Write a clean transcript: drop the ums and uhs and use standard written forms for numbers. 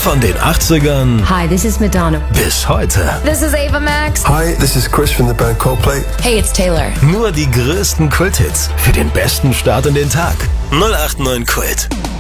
Von den 80ern Hi, this is Madonna. bis heute. This is Ava Max. Hi, this is Chris from the band Coldplay. Hey, it's Taylor. Nur die größten Kulthits für den besten Start in den Tag. 089 Kult.